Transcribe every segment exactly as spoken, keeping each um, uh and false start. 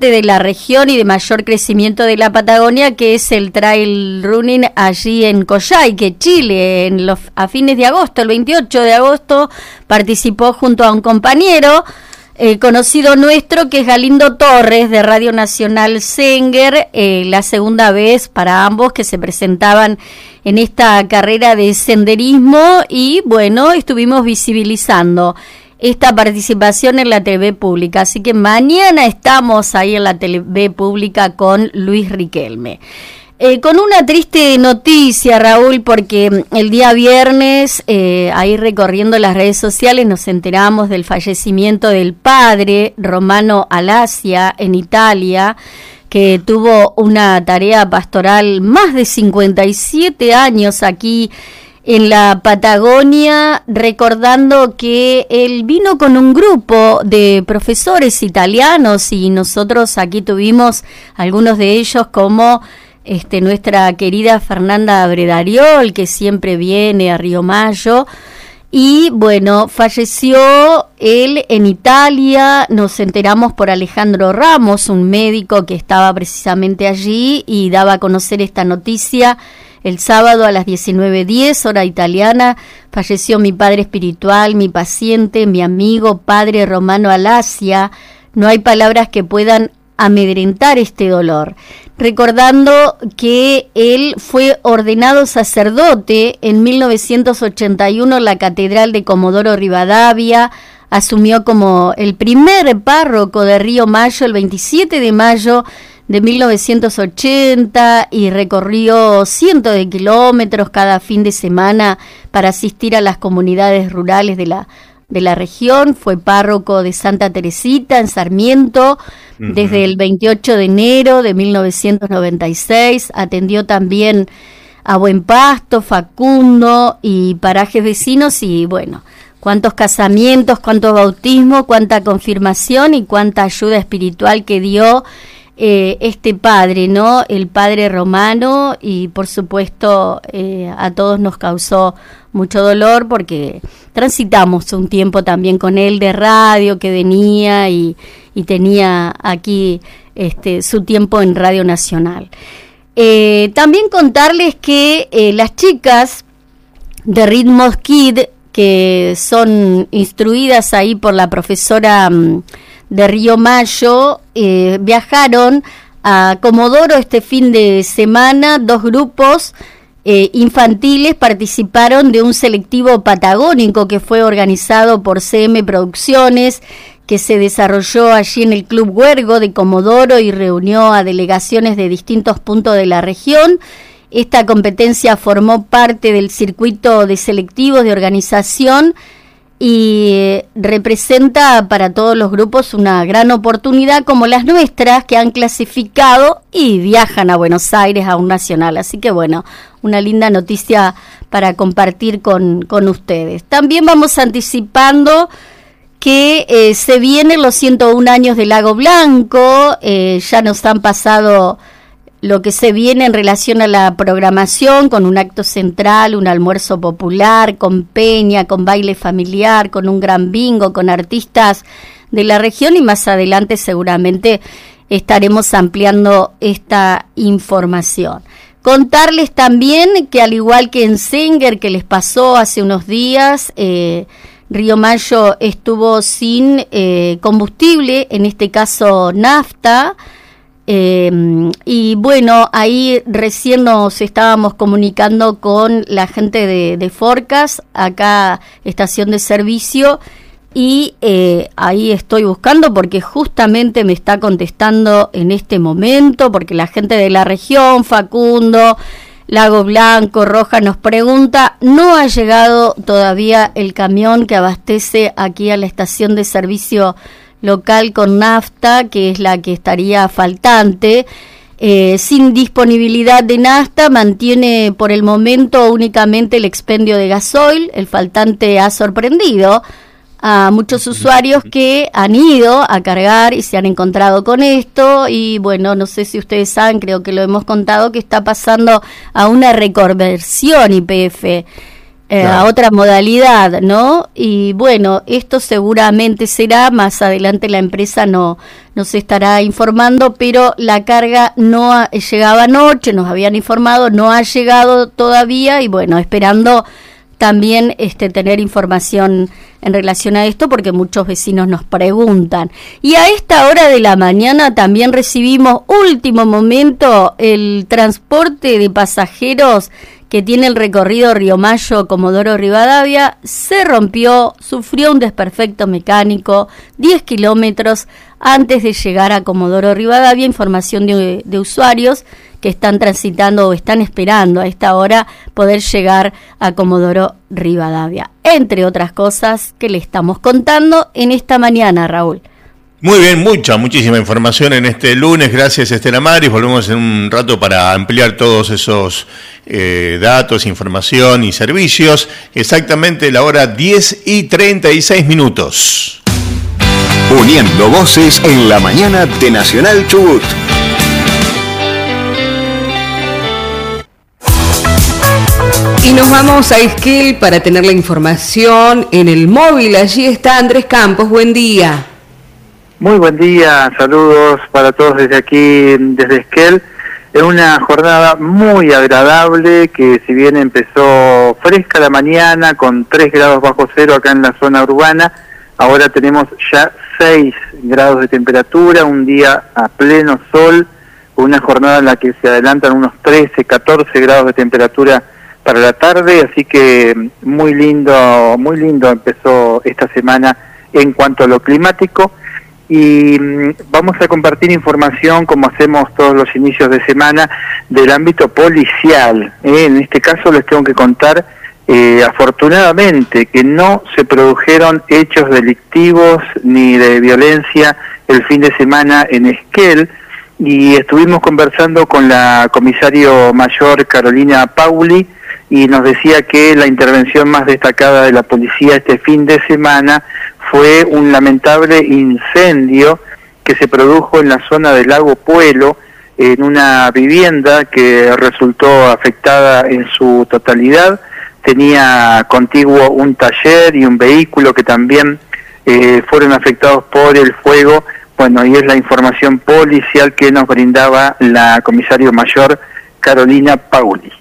de la región y de mayor crecimiento de la Patagonia, que es el trail running allí en Coyhaique, Chile, en los, a fines de agosto, el veintiocho de agosto, participó junto a un compañero eh, conocido nuestro, que es Galindo Torres, de Radio Nacional Senger, eh, la segunda vez para ambos que se presentaban en esta carrera de senderismo, y bueno, estuvimos visibilizando esta participación en la T V pública, así que mañana estamos ahí en la T V pública con Luis Riquelme. Eh, con una triste noticia, Raúl, porque el día viernes, eh, ahí recorriendo las redes sociales, nos enteramos del fallecimiento del padre Romano Alasia en Italia, que tuvo una tarea pastoral más de cincuenta y siete años aquí en la Patagonia, recordando que él vino con un grupo de profesores italianos, y nosotros aquí tuvimos algunos de ellos, como este nuestra querida Fernanda Bredariol, que siempre viene a Río Mayo. Y bueno, falleció él en Italia. Nos enteramos por Alejandro Ramos, un médico que estaba precisamente allí y daba a conocer esta noticia. El sábado a las diecinueve diez, hora italiana, falleció mi padre espiritual, mi paciente, mi amigo, padre Romano Alasia. No hay palabras que puedan amedrentar este dolor. Recordando que él fue ordenado sacerdote en mil novecientos ochenta y uno en la Catedral de Comodoro Rivadavia. Asumió como el primer párroco de Río Mayo el veintisiete de mayo de mil novecientos ochenta, y recorrió cientos de kilómetros cada fin de semana para asistir a las comunidades rurales de la de la región. Fue párroco de Santa Teresita en Sarmiento uh-huh. desde el veintiocho de enero de mil novecientos noventa y seis. Atendió también a Buen Pasto, Facundo y parajes vecinos, y bueno, cuántos casamientos, cuántos bautismos, cuánta confirmación y cuánta ayuda espiritual que dio Eh, este padre, ¿no? El padre Romano, y por supuesto eh, a todos nos causó mucho dolor, porque transitamos un tiempo también con él de radio, que venía y, y tenía aquí este su tiempo en Radio Nacional. Eh, también contarles que eh, las chicas de Ritmos Kid, que son instruidas ahí por la profesora um, de Río Mayo, eh, viajaron a Comodoro este fin de semana. Dos grupos eh, infantiles participaron de un selectivo patagónico que fue organizado por C M Producciones, que se desarrolló allí en el Club Huergo de Comodoro y reunió a delegaciones de distintos puntos de la región. Esta competencia formó parte del circuito de selectivos de organización y representa para todos los grupos una gran oportunidad, como las nuestras, que han clasificado y viajan a Buenos Aires a un nacional. Así que bueno, una linda noticia para compartir con, con ustedes. También vamos anticipando que eh, se vienen los ciento un años de Lago Blanco. Eh, ya nos han pasado lo que se viene en relación a la programación, con un acto central, un almuerzo popular, con peña, con baile familiar, con un gran bingo, con artistas de la región, y más adelante seguramente estaremos ampliando esta información. Contarles también que, al igual que en Senger, que les pasó hace unos días, eh, Río Mayo estuvo sin eh, combustible, en este caso nafta. Eh, y bueno, ahí recién nos estábamos comunicando con la gente de, de Forcas, acá estación de servicio, y eh, ahí estoy buscando, porque justamente me está contestando en este momento, porque la gente de la región, Facundo, Lago Blanco, Roja, nos pregunta, no ha llegado todavía el camión que abastece aquí a la estación de servicio local con nafta, que es la que estaría faltante. Eh, sin disponibilidad de nafta, mantiene por el momento únicamente el expendio de gasoil. El faltante ha sorprendido a muchos usuarios que han ido a cargar y se han encontrado con esto, y bueno, no sé si ustedes saben, creo que lo hemos contado, que está pasando a una reconversión Y P F. eh, claro. a otra modalidad, ¿no? Y bueno, esto seguramente será, más adelante la empresa no nos estará informando, pero la carga no ha, llegaba anoche, nos habían informado, no ha llegado todavía y bueno, esperando también este, tener información en relación a esto, porque muchos vecinos nos preguntan. Y a esta hora de la mañana también recibimos, último momento, el transporte de pasajeros que tiene el recorrido Río Mayo, Comodoro Rivadavia, se rompió, sufrió un desperfecto mecánico, diez kilómetros antes de llegar a Comodoro Rivadavia. Información de, de usuarios que están transitando o están esperando a esta hora poder llegar a Comodoro Rivadavia. Entre otras cosas que le estamos contando en esta mañana, Raúl. Muy bien, mucha, muchísima información en este lunes. Gracias, Estela Maris. Volvemos en un rato para ampliar todos esos eh, datos, información y servicios. Exactamente la hora diez y treinta y seis minutos. Uniendo voces en la mañana de Nacional Chubut. Y nos vamos a Esquel para tener la información en el móvil. Allí está Andrés Campos. Buen día. Muy buen día, saludos para todos desde aquí, desde Esquel. Es una jornada muy agradable que, si bien empezó fresca la mañana con tres grados bajo cero acá en la zona urbana, ahora tenemos ya seis grados de temperatura, un día a pleno sol, una jornada en la que se adelantan unos trece, catorce grados de temperatura para la tarde, así que muy lindo, muy lindo empezó esta semana en cuanto a lo climático. Y vamos a compartir información, como hacemos todos los inicios de semana, del ámbito policial. ¿eh? En este caso les tengo que contar, eh, afortunadamente, que no se produjeron hechos delictivos ni de violencia el fin de semana en Esquel, y estuvimos conversando con la comisario mayor Carolina Pauli, y nos decía que la intervención más destacada de la policía este fin de semana fue un lamentable incendio que se produjo en la zona del Lago Puelo, en una vivienda que resultó afectada en su totalidad. Tenía contiguo un taller y un vehículo que también eh, fueron afectados por el fuego. Bueno, y es la información policial que nos brindaba la comisario mayor Carolina Pauli.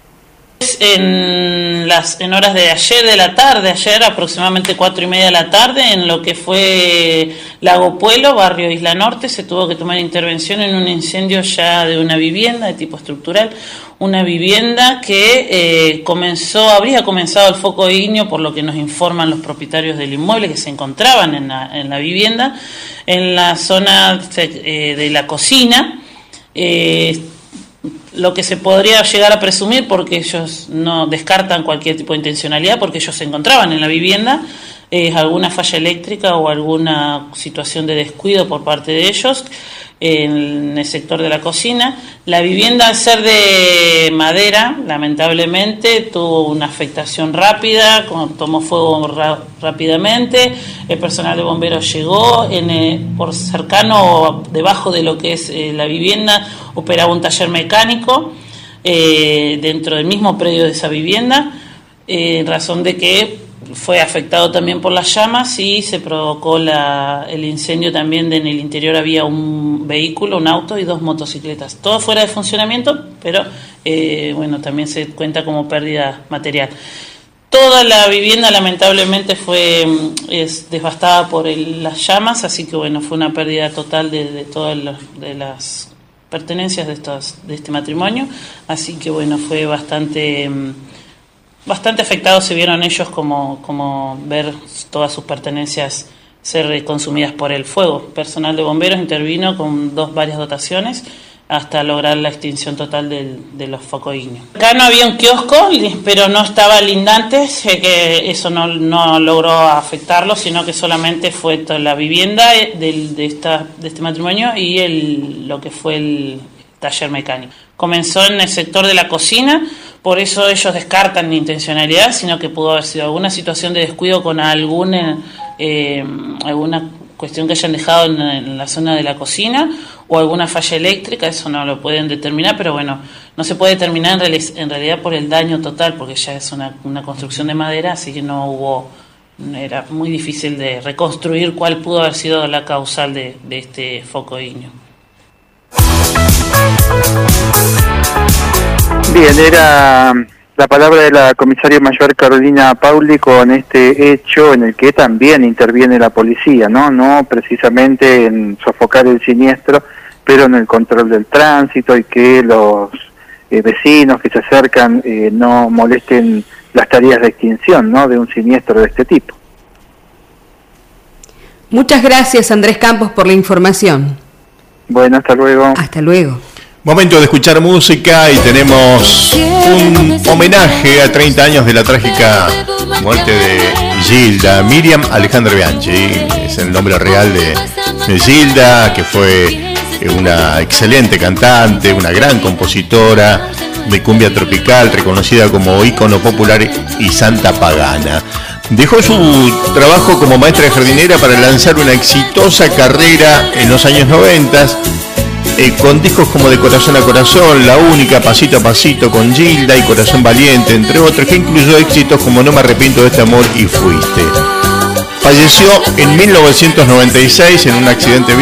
En las en horas de ayer de la tarde, ayer aproximadamente cuatro y media de la tarde, en lo que fue Lago Puelo, barrio Isla Norte, se tuvo que tomar intervención en un incendio ya de una vivienda de tipo estructural, una vivienda que eh, comenzó, habría comenzado el foco ígneo, por lo que nos informan los propietarios del inmueble que se encontraban en la, en la vivienda, en la zona eh, de la cocina. Eh, Lo que se podría llegar a presumir, porque ellos no descartan cualquier tipo de intencionalidad, porque ellos se encontraban en la vivienda, es alguna falla eléctrica o alguna situación de descuido por parte de ellos en el sector de la cocina. La vivienda, al ser de madera, lamentablemente tuvo una afectación rápida, tomó fuego ra- rápidamente. El personal de bomberos llegó, en, eh, por cercano, debajo de lo que es eh, la vivienda, operaba un taller mecánico eh, dentro del mismo predio de esa vivienda, eh, en razón de que fue afectado también por las llamas y se provocó la, el incendio también. De, en el interior había un vehículo, un auto y dos motocicletas, todo fuera de funcionamiento, pero eh, bueno, también se cuenta como pérdida material. Toda la vivienda lamentablemente fue es devastada por el, las llamas, así que bueno, fue una pérdida total de, de todas las, de las pertenencias de, estos, de este matrimonio, así que bueno, fue bastante... Bastante afectados se vieron ellos, como, como ver todas sus pertenencias ser consumidas por el fuego. Personal de bomberos intervino con dos varias dotaciones hasta lograr la extinción total del, de los focos ígneos. Acá no había un kiosco, pero no estaba lindante, que eso no, no logró afectarlo, sino que solamente fue toda la vivienda de, de, esta, de este matrimonio y el, lo que fue el taller mecánico. Comenzó en el sector de la cocina, por eso ellos descartan intencionalidad, sino que pudo haber sido alguna situación de descuido con alguna, eh, alguna cuestión que hayan dejado en, en la zona de la cocina, o alguna falla eléctrica, eso no lo pueden determinar, pero bueno, no se puede determinar en, reali- en realidad por el daño total, porque ya es una, una construcción de madera, así que no hubo, era muy difícil de reconstruir cuál pudo haber sido la causal de, de este foco ígneo. Bien, era la palabra de la comisaria mayor Carolina Pauli con este hecho en el que también interviene la policía, ¿no? No precisamente en sofocar el siniestro, pero en el control del tránsito y que los eh, vecinos que se acercan eh, no molesten las tareas de extinción, ¿no? De un siniestro de este tipo. Muchas gracias, Andrés Campos, por la información. Bueno, hasta luego. Hasta luego. Momento de escuchar música y tenemos un homenaje a treinta años de la trágica muerte de Gilda. Miriam Alejandra Bianchi es el nombre real de, de Gilda, que fue una excelente cantante, una gran compositora de cumbia tropical, reconocida como ícono popular y santa pagana. Dejó su trabajo como maestra de jardinera para lanzar una exitosa carrera en los años noventa, eh, con discos como De Corazón a Corazón, La Única, Pasito a Pasito con Gilda y Corazón Valiente, entre otros, que incluyó éxitos como No me arrepiento de este amor y Fuiste. Falleció en mil novecientos noventa y seis en un accidente